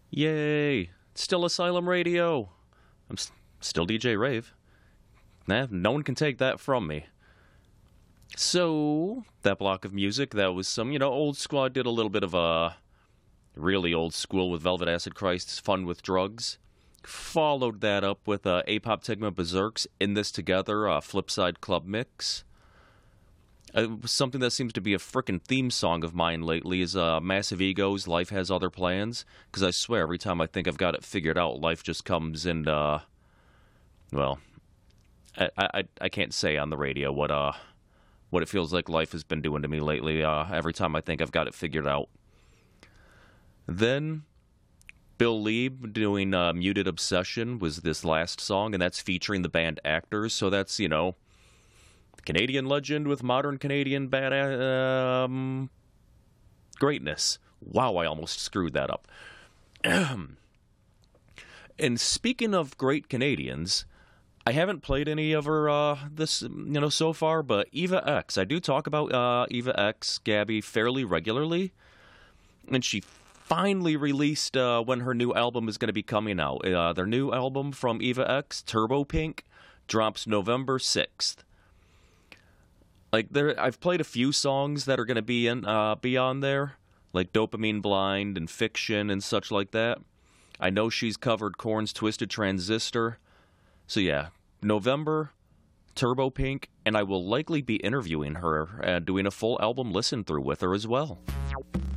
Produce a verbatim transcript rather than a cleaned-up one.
Yay! It's still Asylum Radio. I'm s- still D J Rave. Nah, no one can take that from me. So, that block of music, that was some, you know, old school. I did a little bit of a really old school with Velvet Acid Christ's Fun with Drugs. Followed that up with uh, Apoptygma Berserk's In This Together, uh, Flipside Club Mix. Uh, something that seems to be a frickin' theme song of mine lately is uh, Massive Ego's Life Has Other Plans. Because I swear, every time I think I've got it figured out, life just comes and, uh, well, I, I, I can't say on the radio what, uh, what it feels like life has been doing to me lately, uh, every time I think I've got it figured out. Then, Bill Lieb doing uh, Muted Obsession was this last song, and that's featuring the band Actors, so that's, you know, Canadian legend with modern Canadian bad um, greatness. Wow, I almost screwed that up. And speaking of great Canadians, I haven't played any of her uh, this you know so far, but Eva X. I do talk about uh, Eva X, Gabby, fairly regularly, and she finally released uh, when her new album is going to be coming out. Uh, their new album from Eva X, Turbo Pink, drops November sixth. Like there, I've played a few songs that are going to be in, uh, be on there, like Dopamine Blind and Fiction and such like that. I know she's covered Korn's Twisted Transistor. So yeah, November, Turbo Pink, and I will likely be interviewing her and doing a full album listen through with her as well.